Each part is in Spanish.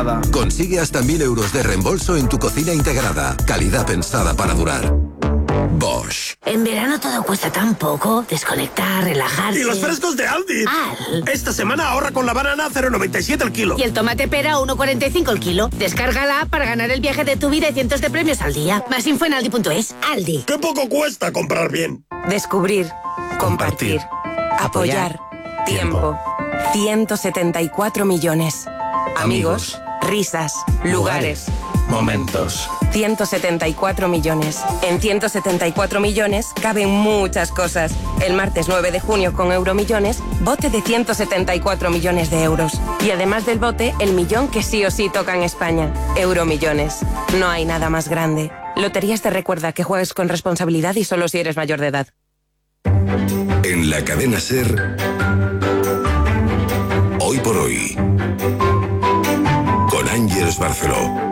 Consigue hasta 1.000 euros de reembolso en tu cocina integrada. Calidad pensada para durar. Bosch. En verano todo cuesta tan poco. Desconectar, relajarse. ¡Y los frescos de Aldi! Esta semana ahorra con la banana 0,97 el kilo. Y el tomate pera 1,45 el kilo. Descárgala para ganar el viaje de tu vida y cientos de premios al día. Más info en aldi.es. Aldi. ¡Qué poco cuesta comprar bien! Descubrir. Compartir. Apoyar. Tiempo. 174 millones. Amigos. Risas. Lugares. Momentos. 174 millones. En 174 millones caben muchas cosas. El martes 9 de junio con Euromillones, bote de 174 millones de euros. Y además del bote, el millón que sí o sí toca en España. Euromillones. No hay nada más grande. Loterías te recuerda que juegues con responsabilidad y solo si eres mayor de edad. En la cadena SER, Hoy por Hoy, con Ángeles Barceló.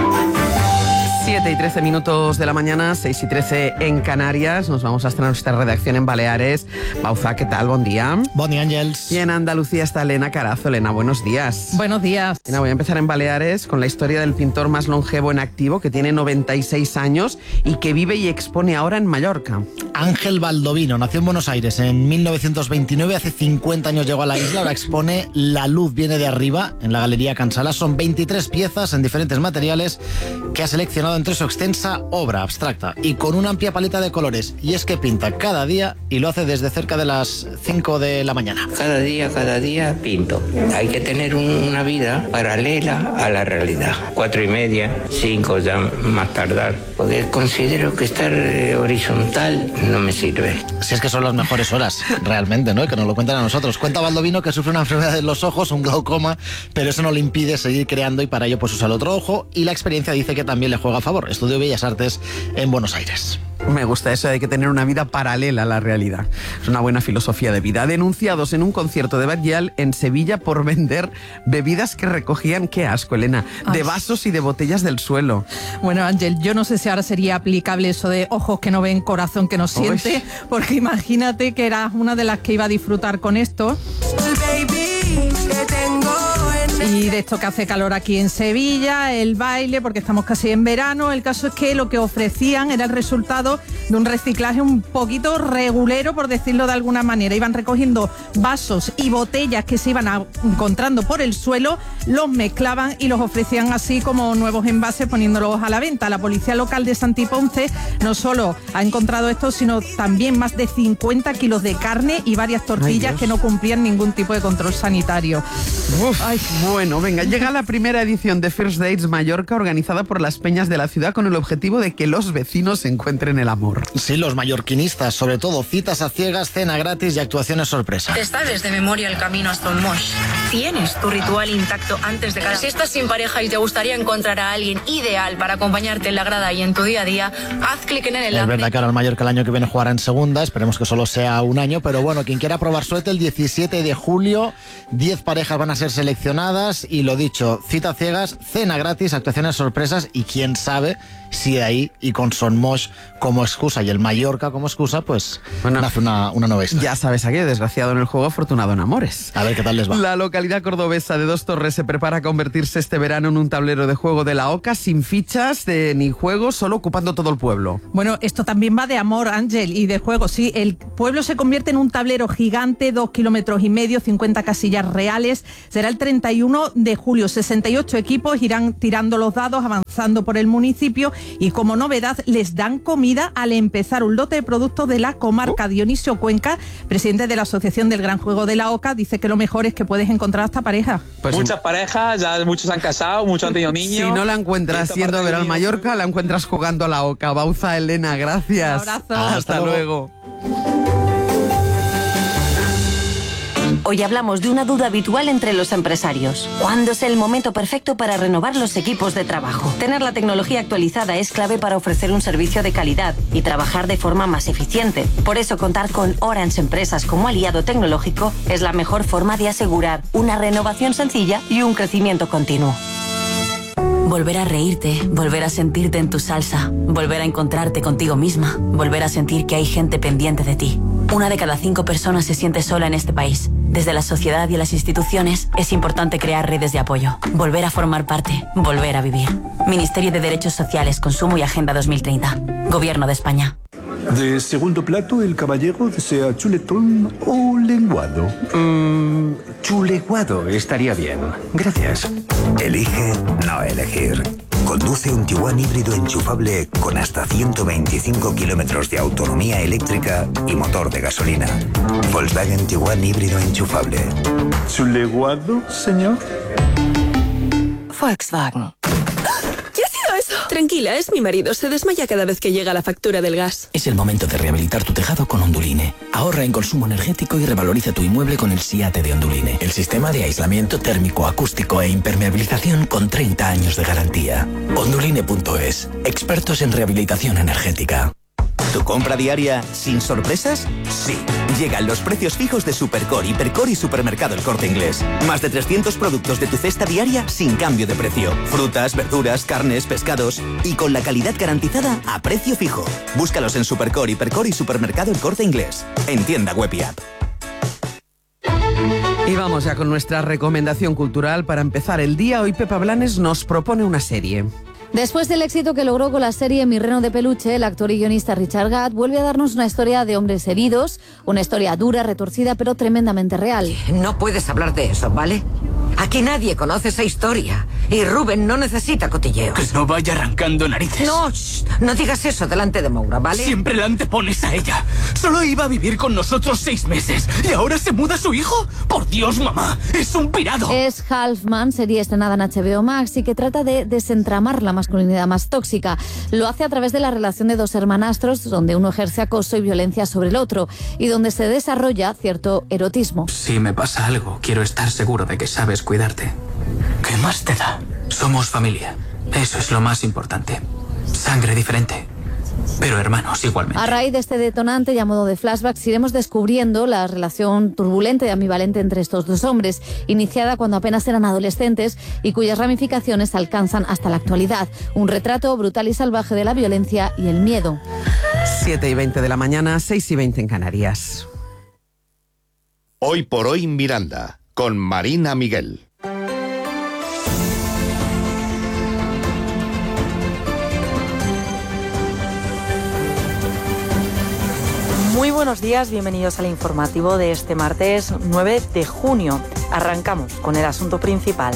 7:13 de la mañana, 6:13 en Canarias. Nos vamos hasta nuestra redacción en Baleares. Bauza, ¿qué tal? Buen día. Buen día, Ángels. Y en Andalucía está Elena Carazo. Elena, buenos días. Buenos días. Elena, voy a empezar en Baleares con la historia del pintor más longevo en activo, que tiene 96 años y que vive y expone ahora en Mallorca. Ángel Baldovino nació en Buenos Aires en 1929. Hace 50 años llegó a la isla. Ahora expone La luz viene de arriba en la Galería Cansala. Son 23 piezas en diferentes materiales que ha seleccionado entre su extensa obra abstracta y con una amplia paleta de colores. Y es que pinta cada día y lo hace desde cerca de las 5 de la mañana. Cada día pinto. Hay que tener una vida paralela a la realidad. 4:30, 5 ya más tardar. Porque considero que estar horizontal no me sirve. Si es que son las mejores horas, realmente, ¿no? Que nos lo cuentan a nosotros. Cuenta Baldovino que sufre una enfermedad en los ojos, un glaucoma, pero eso no le impide seguir creando y para ello pues usa el otro ojo, y la experiencia dice que también le juega a favor. Estudió Bellas Artes en Buenos Aires. Me gusta eso de que tener una vida paralela a la realidad. Es una buena filosofía de vida. Denunciados en un concierto de Batllal en Sevilla por vender bebidas que recogían, qué asco, Elena, de vasos y de botellas del suelo. Bueno, Ángel, yo no sé si ahora sería aplicable eso de ojos que no ven, corazón que no siente, porque imagínate que eras una de las que iba a disfrutar con esto. Y de esto que hace calor aquí en Sevilla, el baile, porque estamos casi en verano. El caso es que lo que ofrecían era el resultado de un reciclaje un poquito regulero, por decirlo de alguna manera. Iban recogiendo vasos y botellas que se iban encontrando por el suelo, los mezclaban y los ofrecían así como nuevos envases, poniéndolos a la venta. La policía local de Santiponce no solo ha encontrado esto, sino también más de 50 kilos de carne y varias tortillas que no cumplían ningún tipo de control sanitario. Bueno, venga, llega la primera edición de First Dates Mallorca, organizada por las peñas de la ciudad con el objetivo de que los vecinos encuentren el amor. Sí, los mallorquinistas, sobre todo citas a ciegas, cena gratis y actuaciones sorpresa. Te sabes de memoria el camino hasta un mosh. ¿Tienes tu ritual intacto antes de cada... Si estás sin pareja y te gustaría encontrar a alguien ideal para acompañarte en la grada y en tu día a día, haz clic en el enlace. Es verdad que ahora el Mallorca el año que viene jugará en segunda, esperemos que solo sea un año, pero bueno, quien quiera probar suerte, el 17 de julio, 10 parejas van a ser seleccionadas y lo dicho, cita ciegas, cena gratis, actuaciones sorpresas y quién sabe si de ahí y con Son Moix como excusa y el Mallorca como excusa, pues nace una nueva historia. Ya sabes, aquí desgraciado en el juego, afortunado en amores. A ver qué tal les va. La localidad cordobesa de Dos Torres se prepara a convertirse este verano en un tablero de juego de la OCA sin fichas ni juegos, solo ocupando todo el pueblo. Bueno, esto también va de amor, Ángel, y de juego. Sí, el pueblo se convierte en un tablero gigante, 2,5 kilómetros, 50 casillas reales. Será el 31 de julio. 68 equipos irán tirando los dados, avanzando por el municipio y como novedad les dan comida al empezar. Un lote de productos de la comarca. Dionisio Cuenca, presidente de la Asociación del Gran Juego de la OCA, dice que lo mejor es que puedes encontrar hasta pareja. Pues muchas parejas, ya muchos han casado, muchos han tenido niños. Si no la encuentras yendo a ver al Mallorca, la encuentras jugando a la OCA. Bauza, Elena, gracias. Un abrazo. Hasta luego. Hoy hablamos de una duda habitual entre los empresarios. ¿Cuándo es el momento perfecto para renovar los equipos de trabajo? Tener la tecnología actualizada es clave para ofrecer un servicio de calidad y trabajar de forma más eficiente. Por eso contar con Orange Empresas como aliado tecnológico es la mejor forma de asegurar una renovación sencilla y un crecimiento continuo. Volver a reírte, volver a sentirte en tu salsa, volver a encontrarte contigo misma, volver a sentir que hay gente pendiente de ti. 1 de cada 5 personas se siente sola en este país. Desde la sociedad y las instituciones es importante crear redes de apoyo, volver a formar parte, volver a vivir. Ministerio de Derechos Sociales, Consumo y Agenda 2030. Gobierno de España. De segundo plato, el caballero desea chuletón o lenguado. Chuleguado estaría bien. Gracias. Elige no elegir. Conduce un Tiguan híbrido enchufable con hasta 125 kilómetros de autonomía eléctrica y motor de gasolina. Volkswagen Tiguan híbrido enchufable. ¿Chuleguado, señor? Volkswagen. ¿Qué ha sido eso? Tranquila, es mi marido. Se desmaya cada vez que llega la factura del gas. Es el momento de rehabilitar tu tejado con Onduline. Ahorra en consumo energético y revaloriza tu inmueble con el SIATE de Onduline. El sistema de aislamiento térmico, acústico e impermeabilización con 30 años de garantía. Onduline.es. Expertos en rehabilitación energética. ¿Tu compra diaria sin sorpresas? Sí. Llegan los precios fijos de Supercore, Hipercore y Supermercado El Corte Inglés. Más de 300 productos de tu cesta diaria sin cambio de precio. Frutas, verduras, carnes, pescados y con la calidad garantizada a precio fijo. Búscalos en Supercore, Hipercore y Supermercado El Corte Inglés. En tienda web y app. Y vamos ya con nuestra recomendación cultural. Para empezar el día, hoy Pepa Blanes nos propone una serie. Después del éxito que logró con la serie Mi reno de peluche, el actor y guionista Richard Gadd vuelve a darnos una historia de hombres heridos, una historia dura, retorcida, pero tremendamente real. No puedes hablar de eso, ¿vale? Aquí nadie conoce esa historia y Rubén no necesita cotilleos. Que no vaya arrancando narices. No, no digas eso delante de Maura, ¿vale? Siempre la antepones a ella. Solo iba a vivir con nosotros 6 meses y ahora se muda su hijo. Por Dios, mamá, es un pirado. Es Halfman, serie estrenada en HBO Max y que trata de desentramar la masculinidad más tóxica. Lo hace a través de la relación de dos hermanastros, donde uno ejerce acoso y violencia sobre el otro y donde se desarrolla cierto erotismo. Si me pasa algo, quiero estar seguro de que sabes cuidarte. ¿Qué más te da? Somos familia. Eso es lo más importante. Sangre diferente, pero hermanos igualmente. A raíz de este detonante y a modo de flashbacks iremos descubriendo la relación turbulenta y ambivalente entre estos dos hombres, iniciada cuando apenas eran adolescentes y cuyas ramificaciones alcanzan hasta la actualidad. Un retrato brutal y salvaje de la violencia y el miedo. 7:20 de la mañana, 6:20 en Canarias. Hoy por hoy Miranda, con Marina Miguel. Muy buenos días, bienvenidos al informativo de este martes 9 de junio. Arrancamos con el asunto principal.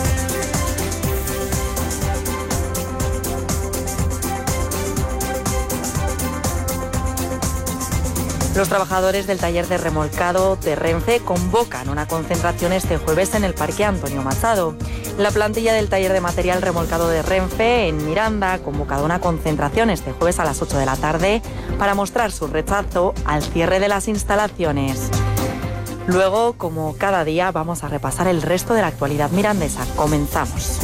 Los trabajadores del taller de remolcado de Renfe convocan una concentración este jueves en el Parque Antonio Machado. La plantilla del taller de material remolcado de Renfe en Miranda ha convocado una concentración este jueves a las 8 de la tarde para mostrar su rechazo al cierre de las instalaciones. Luego, como cada día, vamos a repasar el resto de la actualidad mirandesa. Comenzamos.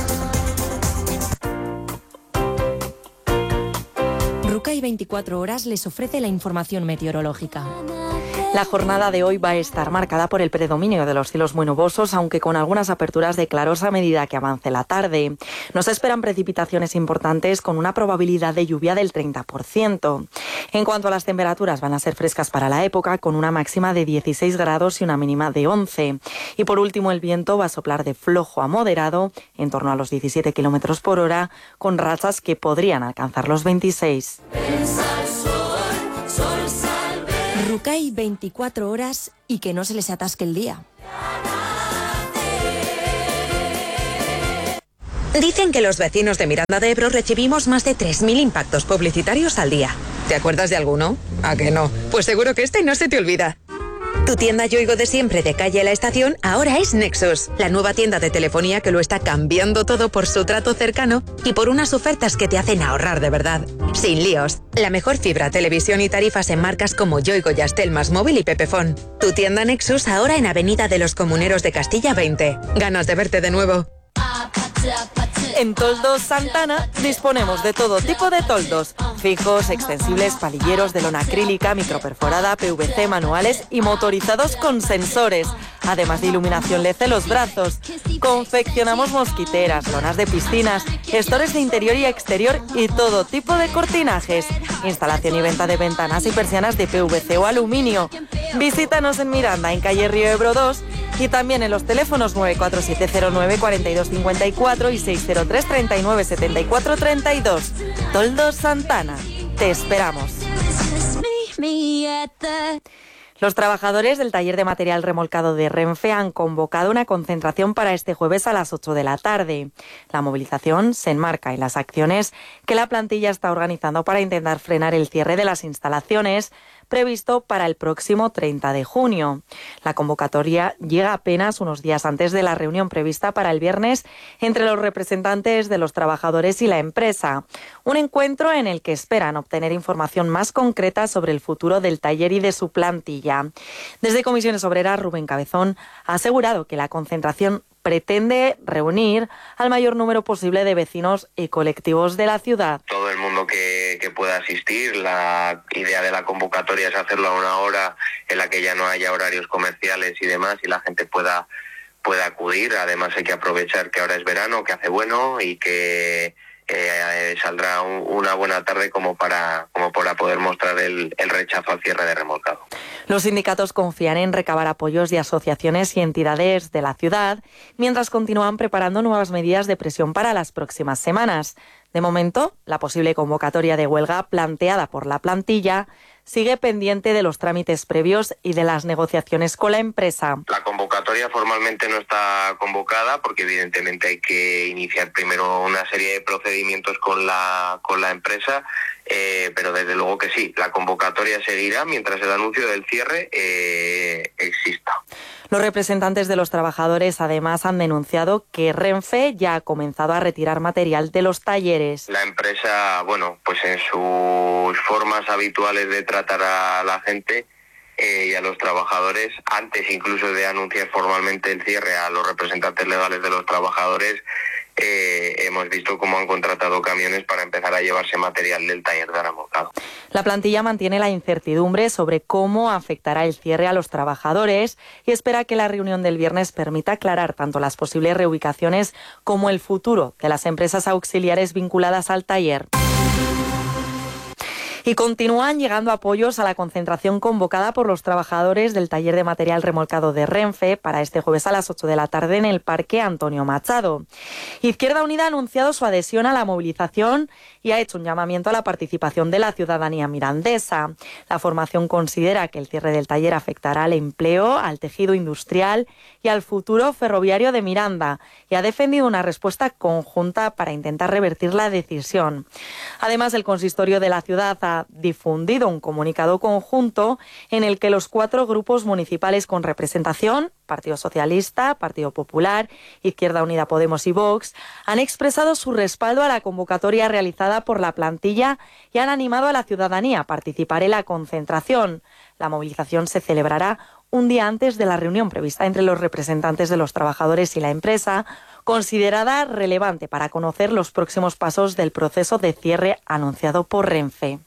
Rukai 24 horas les ofrece la información meteorológica. La jornada de hoy va a estar marcada por el predominio de los cielos muy nubosos, aunque con algunas aperturas de claros a medida que avance la tarde. Nos esperan precipitaciones importantes con una probabilidad de lluvia del 30%. En cuanto a las temperaturas, van a ser frescas para la época, con una máxima de 16 grados y una mínima de 11. Y por último, el viento va a soplar de flojo a moderado, en torno a los 17 kilómetros por hora, con rachas que podrían alcanzar los 26. Rukai 24 horas y que no se les atasque el día. Dicen que los vecinos de Miranda de Ebro recibimos más de 3.000 impactos publicitarios al día. ¿Te acuerdas de alguno? ¿A que no? Pues seguro que este no se te olvida. Tu tienda Yoigo de siempre de calle La Estación ahora es Nexus, la nueva tienda de telefonía que lo está cambiando todo por su trato cercano y por unas ofertas que te hacen ahorrar de verdad. Sin líos, la mejor fibra, televisión y tarifas en marcas como Yoigo, Yastel, Másmóvil y Pepefon. Tu tienda Nexus ahora en Avenida de los Comuneros de Castilla 20. Ganas de verte de nuevo. En Toldos Santana disponemos de todo tipo de toldos, Fijos, extensibles, palilleros de lona acrílica, microperforada, PVC, manuales y motorizados con sensores, además de iluminación LED en los brazos. Confeccionamos mosquiteras, lonas de piscinas, gestores de interior y exterior y todo tipo de cortinajes. Instalación y venta de ventanas y persianas de PVC o aluminio. Visítanos en Miranda, en calle Río Ebro 2, y también en los teléfonos 94709-4254 y 603-397432. Toldos Santana. Te esperamos. Los trabajadores del taller de material remolcado de Renfe han convocado una concentración para este jueves a las 8 de la tarde. La movilización se enmarca en las acciones que la plantilla está organizando para intentar frenar el cierre de las instalaciones previsto para el próximo 30 de junio. La convocatoria llega apenas unos días antes de la reunión prevista para el viernes entre los representantes de los trabajadores y la empresa. Un encuentro en el que esperan obtener información más concreta sobre el futuro del taller y de su plantilla. Desde Comisiones Obreras, Rubén Cabezón ha asegurado que la concentración pretende reunir al mayor número posible de vecinos y colectivos de la ciudad. Todo el mundo que pueda asistir, la idea de la convocatoria es hacerlo a una hora en la que ya no haya horarios comerciales y demás y la gente pueda acudir. Además hay que aprovechar que ahora es verano, que hace bueno y que saldrá una buena tarde como para poder mostrar el rechazo al cierre de remolcado. Los sindicatos confían en recabar apoyos de asociaciones y entidades de la ciudad, mientras continúan preparando nuevas medidas de presión para las próximas semanas. De momento, la posible convocatoria de huelga planteada por la plantilla sigue pendiente de los trámites previos y de las negociaciones con la empresa. La convocatoria formalmente no está convocada porque evidentemente hay que iniciar primero una serie de procedimientos con la empresa, pero desde luego que sí, la convocatoria seguirá mientras el anuncio del cierre exista. Los representantes de los trabajadores además han denunciado que Renfe ya ha comenzado a retirar material de los talleres. La empresa, pues en sus formas habituales de tratar a la gente y a los trabajadores, antes incluso de anunciar formalmente el cierre a los representantes legales de los trabajadores, hemos visto cómo han contratado camiones para empezar a llevarse material del taller de remolcado. La plantilla mantiene la incertidumbre sobre cómo afectará el cierre a los trabajadores y espera que la reunión del viernes permita aclarar tanto las posibles reubicaciones como el futuro de las empresas auxiliares vinculadas al taller. Y continúan llegando apoyos a la concentración convocada por los trabajadores del taller de material remolcado de Renfe para este jueves a las 8 de la tarde en el Parque Antonio Machado. Izquierda Unida ha anunciado su adhesión a la movilización y ha hecho un llamamiento a la participación de la ciudadanía mirandesa. La formación considera que el cierre del taller afectará al empleo, al tejido industrial y al futuro ferroviario de Miranda y ha defendido una respuesta conjunta para intentar revertir la decisión. Además, el consistorio de la ciudad ha difundido un comunicado conjunto en el que los 4 grupos municipales con representación, Partido Socialista, Partido Popular, Izquierda Unida, Podemos y Vox, han expresado su respaldo a la convocatoria realizada por la plantilla y han animado a la ciudadanía a participar en la concentración. La movilización se celebrará un día antes de la reunión prevista entre los representantes de los trabajadores y la empresa, considerada relevante para conocer los próximos pasos del proceso de cierre anunciado por Renfe.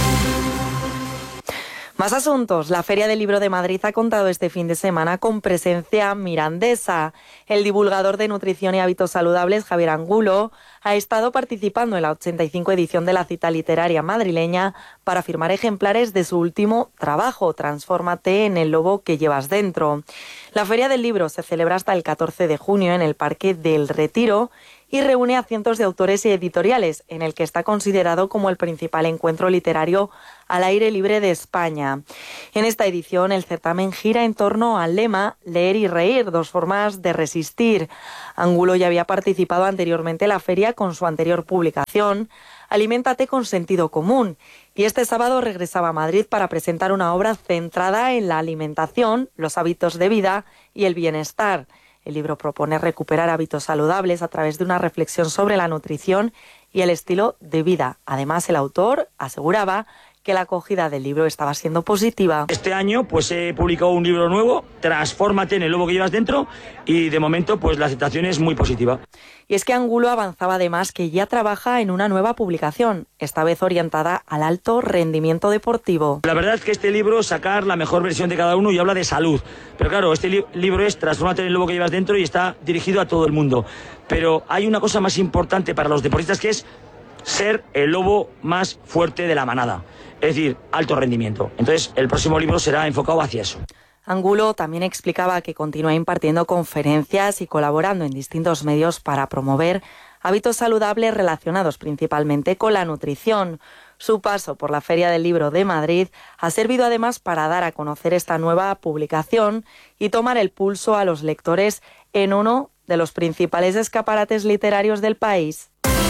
Más asuntos. La Feria del Libro de Madrid ha contado este fin de semana con presencia mirandesa. El divulgador de nutrición y hábitos saludables, Javier Angulo, ha estado participando en la 85 edición de la cita literaria madrileña para firmar ejemplares de su último trabajo, Transfórmate en el lobo que llevas dentro. La Feria del Libro se celebra hasta el 14 de junio en el Parque del Retiro y reúne a cientos de autores y editoriales, en el que está considerado como el principal encuentro literario al aire libre de España. En esta edición, el certamen gira en torno al lema Leer y reír, 2 formas de resistir. Angulo ya había participado anteriormente en la feria con su anterior publicación, Aliméntate con sentido común, y este sábado regresaba a Madrid para presentar una obra centrada en la alimentación, los hábitos de vida y el bienestar. El libro propone recuperar hábitos saludables a través de una reflexión sobre la nutrición y el estilo de vida. Además, el autor aseguraba que la acogida del libro estaba siendo positiva. Este año pues he publicado un libro nuevo, Transfórmate en el lobo que llevas dentro, y de momento pues la aceptación es muy positiva. Y es que Angulo avanzaba además que ya trabaja en una nueva publicación, esta vez orientada al alto rendimiento deportivo. La verdad es que este libro es sacar la mejor versión de cada uno y habla de salud. Pero claro, este libro es Transfórmate en el lobo que llevas dentro y está dirigido a todo el mundo. Pero hay una cosa más importante para los deportistas, que es ser el lobo más fuerte de la manada. Es decir, alto rendimiento. Entonces, el próximo libro será enfocado hacia eso. Angulo también explicaba que continúa impartiendo conferencias y colaborando en distintos medios para promover hábitos saludables relacionados principalmente con la nutrición. Su paso por la Feria del Libro de Madrid ha servido además para dar a conocer esta nueva publicación y tomar el pulso a los lectores en uno de los principales escaparates literarios del país.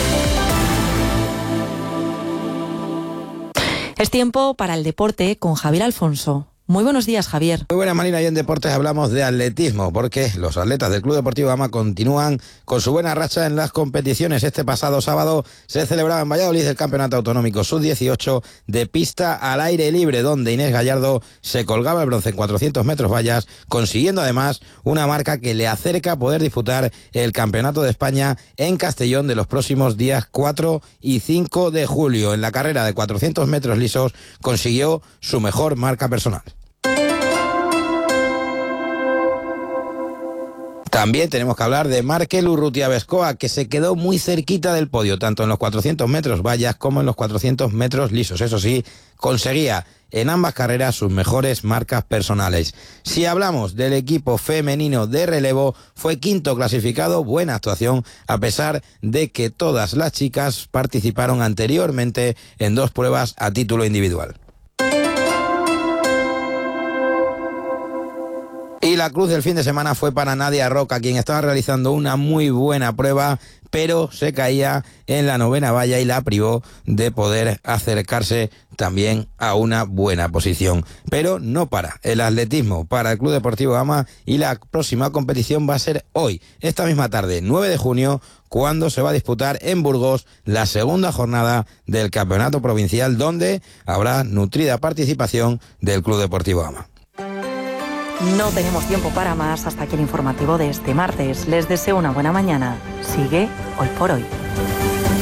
Es tiempo para el deporte con Javier Alfonso. Muy buenos días, Javier. Muy buenas, Marina. Y en deportes hablamos de atletismo, porque los atletas del Club Deportivo Ama continúan con su buena racha en las competiciones. Este pasado sábado se celebraba en Valladolid el Campeonato Autonómico Sub-18 de pista al aire libre, donde Inés Gallardo se colgaba el bronce en 400 metros vallas, consiguiendo además una marca que le acerca a poder disputar el Campeonato de España en Castellón de los próximos días 4 y 5 de julio. En la carrera de 400 metros lisos consiguió su mejor marca personal. También tenemos que hablar de Markel Urrutia-Bezcoa, que se quedó muy cerquita del podio, tanto en los 400 metros vallas como en los 400 metros lisos. Eso sí, conseguía en ambas carreras sus mejores marcas personales. Si hablamos del equipo femenino de relevo, fue quinto clasificado, buena actuación, a pesar de que todas las chicas participaron anteriormente en 2 pruebas a título individual. Y la cruz del fin de semana fue para Nadia Roca, quien estaba realizando una muy buena prueba, pero se caía en la 9ª valla y la privó de poder acercarse también a una buena posición. Pero no para el atletismo, para el Club Deportivo Ama, y la próxima competición va a ser hoy, esta misma tarde, 9 de junio, cuando se va a disputar en Burgos la segunda jornada del Campeonato Provincial, donde habrá nutrida participación del Club Deportivo Ama. No tenemos tiempo para más. Hasta aquí el informativo de este martes. Les deseo una buena mañana. Sigue Hoy por Hoy.